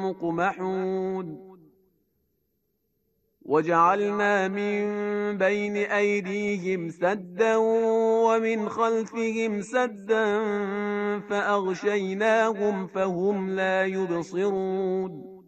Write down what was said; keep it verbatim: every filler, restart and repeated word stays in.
مقمحون وجعلنا من بين أيديهم سدا ومن خلفهم سدا فأغشيناهم فهم لا يبصرون